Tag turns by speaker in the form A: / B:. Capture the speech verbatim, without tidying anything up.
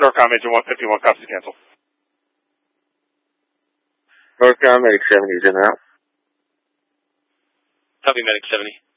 A: Norcom Engine one fifty-one, copies to cancel.
B: Norcom, Medic seventy is in and out.
C: Copy, Medic seventy.